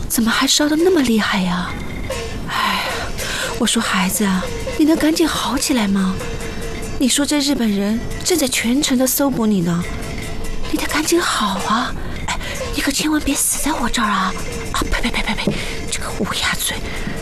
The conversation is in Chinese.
怎么还烧得那么厉害呀？哎，我说孩子啊，你能赶紧好起来吗？你说这日本人正在全城的搜捕你呢，你得赶紧好啊！哎，你可千万别死在我这儿啊！啊，呸，这个乌鸦嘴！